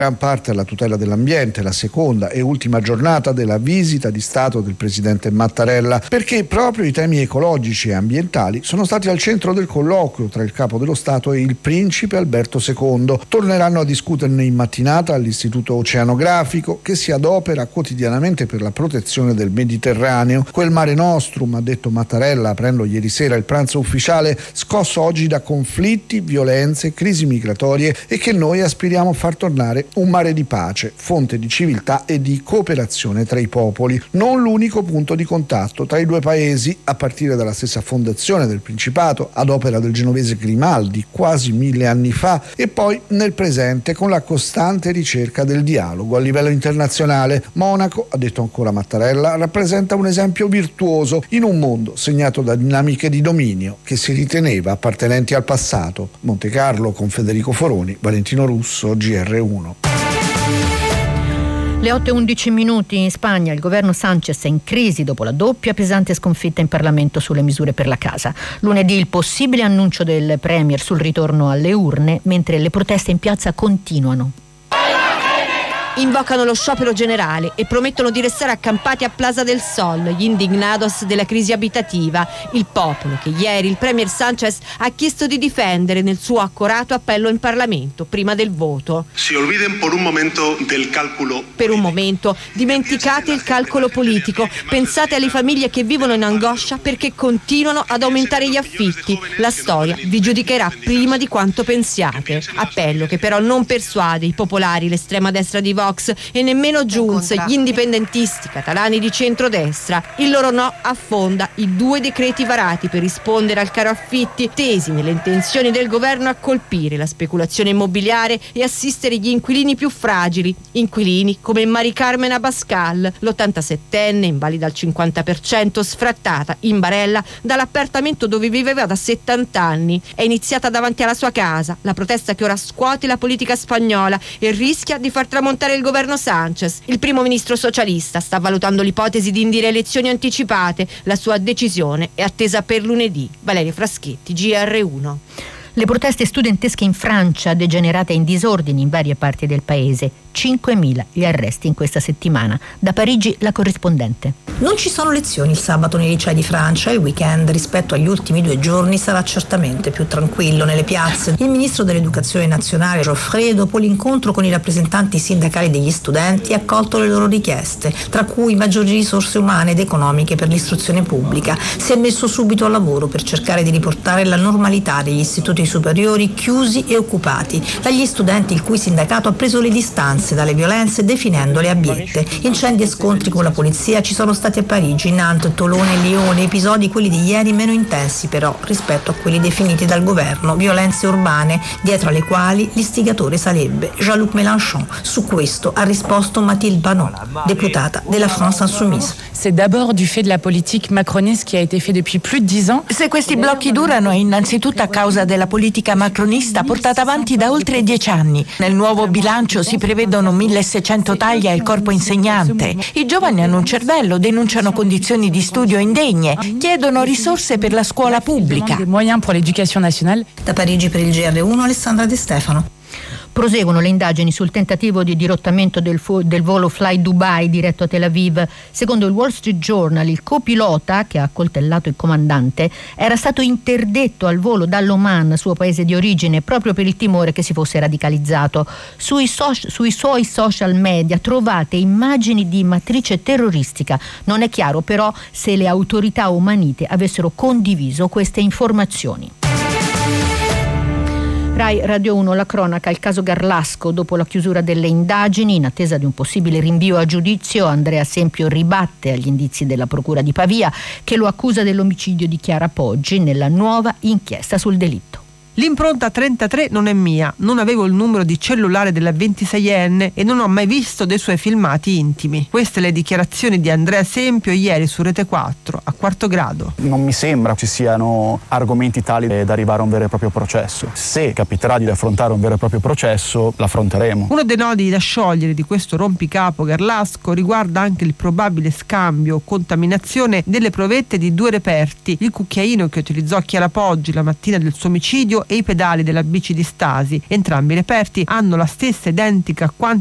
gran parte alla tutela dell'ambiente, la seconda e ultima giornata della visita di Stato del presidente Mattarella, perché proprio i temi ecologici e ambientali sono stati al centro del colloquio tra il capo dello Stato e il principe Alberto II. Torneranno a discuterne in mattinata all'Istituto Oceanografico, che si adopera quotidianamente per la protezione del Mediterraneo, quel mare nostrum, ha detto Mattarella aprendo ieri sera il pranzo ufficiale, scosso oggi da conflitti, violenze, crisi migratorie, e che noi aspiriamo a far tornare un mare di pace, fonte di civiltà e di cooperazione tra i popoli, non l'unico punto di contatto tra i due paesi, a partire dalla stessa fondazione del Principato ad opera del genovese Grimaldi quasi 1000 anni fa, e poi nel presente con la costante ricerca del dialogo a livello internazionale. Monaco, ha detto ancora Mattarella, rappresenta un esempio virtuoso in un mondo segnato da dinamiche di dominio che si riteneva appartenenti al passato. Montecarlo con Federico Foroni, Valentino Russo, GR1. Le 8:11 in Spagna, il governo Sánchez è in crisi dopo la doppia pesante sconfitta in Parlamento sulle misure per la casa. Lunedì il possibile annuncio del Premier sul ritorno alle urne, mentre le proteste in piazza continuano. Invocano lo sciopero generale e promettono di restare accampati a Plaza del Sol, gli indignados della crisi abitativa, il popolo che ieri il premier Sánchez ha chiesto di difendere nel suo accorato appello in Parlamento prima del voto. Si olviden por un momento del calcolo. Per un momento dimenticate il calcolo politico, pensate alle famiglie che vivono in angoscia perché continuano ad aumentare gli affitti. La storia vi giudicherà prima di quanto pensiate. Appello che però non persuade i popolari, l'estrema destra di Vox e nemmeno Junts, gli indipendentisti catalani di centrodestra. Il loro no affonda i 2 decreti varati per rispondere al caro affitti, tesi nelle intenzioni del governo a colpire la speculazione immobiliare e assistere gli inquilini più fragili, inquilini come Mari Carmen Abascal, l'87enne invalida al 50%, sfrattata in barella dall'appartamento dove viveva da 70 anni. È iniziata davanti alla sua casa la protesta che ora scuote la politica spagnola e rischia di far tramontare il governo Sánchez. Il primo ministro socialista sta valutando l'ipotesi di indire elezioni anticipate. La sua decisione è attesa per lunedì. Valeria Fraschetti, GR1. Le proteste studentesche in Francia, degenerate in disordini in varie parti del paese. 5.000 gli arresti in questa settimana. Da Parigi la corrispondente. Non ci sono lezioni il sabato nei licei di Francia. Il weekend rispetto agli ultimi 2 giorni sarà certamente più tranquillo nelle piazze. Il ministro dell'Educazione nazionale Geoffrey, dopo l'incontro con i rappresentanti sindacali degli studenti, ha accolto le loro richieste, tra cui maggiori risorse umane ed economiche per l'istruzione pubblica. Si è messo subito al lavoro per cercare di riportare la normalità degli istituti superiori chiusi e occupati dagli studenti, il cui sindacato ha preso le distanze dalle violenze definendole abiette. Incendi e scontri con la polizia ci sono stati a Parigi, Nantes, Tolone e Lione, episodi quelli di ieri meno intensi però rispetto a quelli definiti dal governo violenze urbane, dietro alle quali l'istigatore sarebbe Jean-Luc Mélenchon. Su questo ha risposto Mathilde Panot, deputata della France Insoumise. C'est d'abord du fait de la politique macroniste qui a été fait depuis plus de 10 ans. Se questi blocchi durano è innanzitutto a causa della politica macronista portata avanti da oltre 10 anni. Nel nuovo bilancio si prevedono 1.600 tagli al corpo insegnante. I giovani hanno un cervello, denunciano condizioni di studio indegne, chiedono risorse per la scuola pubblica. Da Parigi per il GR1 Alessandra De Stefano. Proseguono le indagini sul tentativo di dirottamento del volo Fly Dubai diretto a Tel Aviv. Secondo il Wall Street Journal, il copilota, che ha accoltellato il comandante, era stato interdetto al volo dall'Oman, suo paese di origine, proprio per il timore che si fosse radicalizzato. Sui suoi social media trovate immagini di matrice terroristica. Non è chiaro però se le autorità omanite avessero condiviso queste informazioni. Rai Radio 1, la cronaca, il caso Garlasco. Dopo la chiusura delle indagini, in attesa di un possibile rinvio a giudizio, Andrea Sempio ribatte agli indizi della Procura di Pavia, che lo accusa dell'omicidio di Chiara Poggi nella nuova inchiesta sul delitto. L'impronta 33 non è mia, non avevo il numero di cellulare della 26enne e non ho mai visto dei suoi filmati intimi. Queste le dichiarazioni di Andrea Sempio ieri su Rete 4, a Quarto Grado. Non mi sembra ci siano argomenti tali da arrivare a un vero e proprio processo. Se capiterà di affrontare un vero e proprio processo, l'affronteremo. Uno dei nodi da sciogliere di questo rompicapo Garlasco riguarda anche il probabile scambio o contaminazione delle provette di 2 reperti, il cucchiaino che utilizzò Chiara Poggi la mattina del suo omicidio e i pedali della bici di Stasi. Entrambi i reperti hanno la stessa identica